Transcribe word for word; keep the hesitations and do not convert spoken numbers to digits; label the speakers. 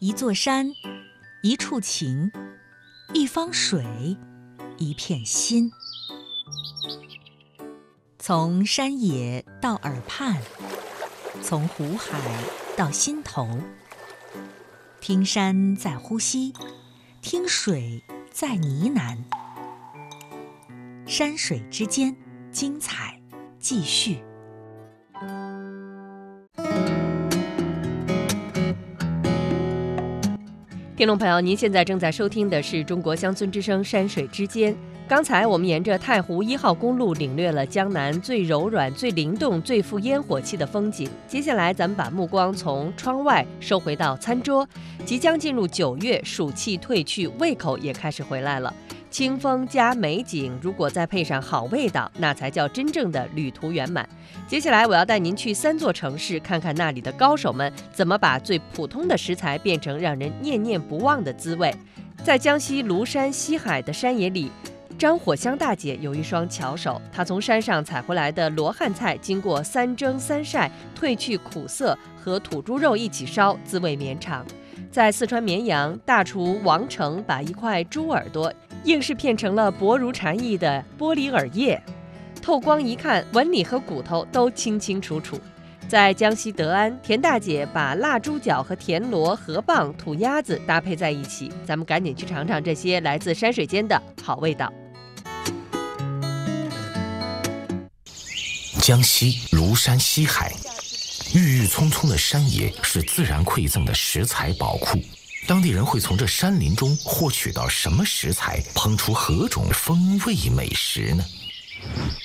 Speaker 1: 一座山，一处情，一方水，一片心。从山野到耳畔，从湖海到心头，听山在呼吸，听水在呢喃。山水之间，精彩继续。
Speaker 2: 听众朋友，您现在正在收听的是中国乡村之声山水之间。刚才我们沿着太湖一号公路领略了江南最柔软、最灵动、最富烟火气的风景。接下来咱们把目光从窗外收回到餐桌。即将进入九月，暑气退去，胃口也开始回来了。清风加美景，如果再配上好味道，那才叫真正的旅途圆满。接下来我要带您去三座城市，看看那里的高手们怎么把最普通的食材变成让人念念不忘的滋味。在江西庐山西海的山野里，张火香大姐有一双巧手，她从山上采回来的罗汉菜，经过三蒸三晒，褪去苦涩，和土猪肉一起烧，滋味绵长。在四川绵阳，大厨王成把一块猪耳朵硬是片成了薄如蝉翼的玻璃耳叶，透光一看，纹理和骨头都清清楚楚。在江西德安，田大姐把腊猪脚和田螺、河蚌、土鸭子搭配在一起，咱们赶紧去尝尝这些来自山水间的好味道。
Speaker 3: 江西庐山西海，郁郁葱葱的山野是自然馈赠的食材宝库。当地人会从这山林中获取到什么食材，烹出何种风味美食呢？